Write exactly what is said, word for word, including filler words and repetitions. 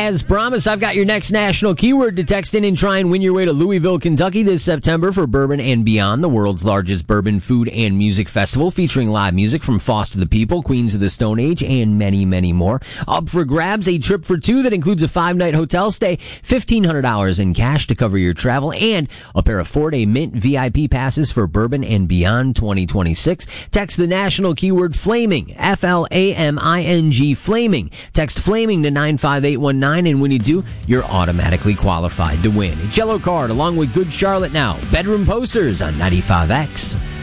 as promised, I've got your next national keyword to text in and try and win your way to Louisville, Kentucky this September for Bourbon and Beyond, the world's largest bourbon food and music festival featuring live music from Foster the People, Queens of the Stone Age, and many, many more. Up for grabs, a trip for two that includes a five-night hotel stay, fifteen hundred dollars in cash to cover your travel, and a pair of four-day Mint V I P passes for Bourbon and Beyond twenty twenty-six. Text the national keyword FLAMING, F L A M I N G, FLAMING. Text FLAMING to nine five eight one nine, and when you do, you're automatically qualified to win. A Jell-O card along with Good Charlotte Now. Bedroom Posters on ninety-five X.